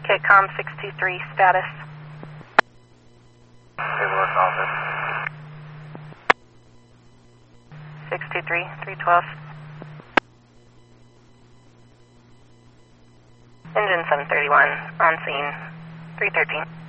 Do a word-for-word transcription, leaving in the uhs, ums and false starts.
Kitcom six two three, status. Paperwork office. six two three, three twelve. Engine seven thirty-one, on scene, three thirteen.